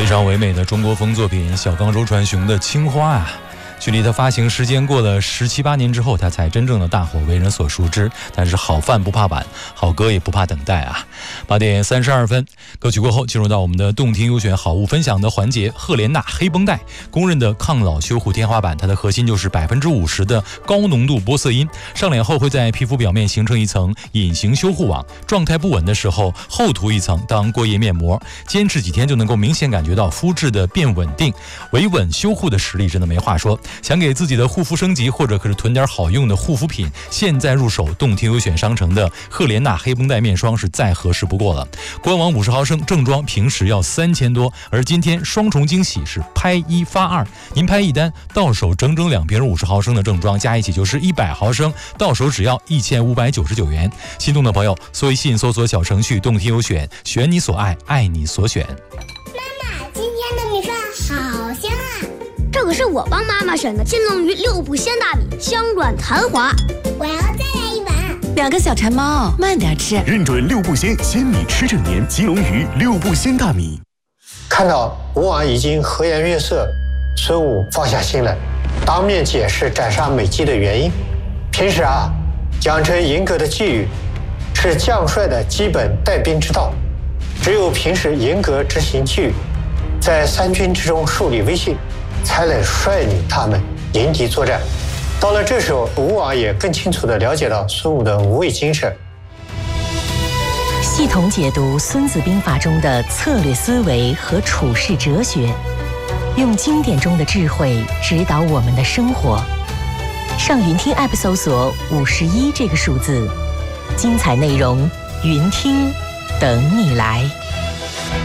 常唯美的中国风作品小刚周传雄的《青花》啊，距离它发行时间过了17、18年之后，它才真正的大火，为人所熟知。但是好饭不怕晚，好歌也不怕等待啊。8点32分，歌曲过后，进入到我们的动听优选好物分享的环节。赫莲娜黑绷带，公认的抗老修护天花板，它的核心就是50%的高浓度玻色因，上脸后会在皮肤表面形成一层隐形修护网，状态不稳的时候厚涂一层当过夜面膜，坚持几天就能够明显感觉到肤质的变稳定，维稳修护的实力真的没话说。想给自己的护肤升级，或者可是囤点好用的护肤品，现在入手动听优选商城的赫莲娜黑绷带面霜是再合适不过了。官网50毫升正装平时要3000多，而今天双重惊喜是拍1发2，您拍一单到手整整2瓶50毫升的正装，加一起就是100毫升，到手只要1599元。心动的朋友微信搜索小程序动听优选，选你所爱，爱你所选。 妈妈，今天的米饭好香啊！ 这可是我帮妈妈选的金龙鱼6步鲜大米，香软弹滑。 我要再来一碗。 2个小馋猫，慢点吃。 认准6步鲜米吃整年，金龙鱼6步鲜大米。 看到吴王已经和颜悦色，孙武放下心来，当面解释斩杀美姬的原因。平时养成严格的纪律是将帅的基本带兵之道，只有平时严格执行纪律，在三军之中树立威信，才能率领他们迎敌作战。到了这时候，吴王也更清楚地了解到孙武的无畏精神。 系统解读《孙子兵法》中的策略思维和处世哲学，用经典中的智慧指导我们的生活。上云听 App 搜索51这个数字，精彩内容云听等你来。